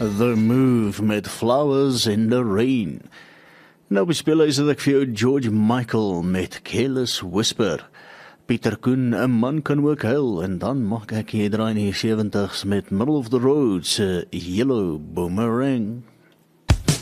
The Move met Flowers in the Rain. Nou bespeel is dat ek vir jou George Michael met Careless Whisper. Pieter Koen, 'n man kan ook huil, en dan mag ek hier draai in die 70s met Middle of the Road se Yellow Boomerang.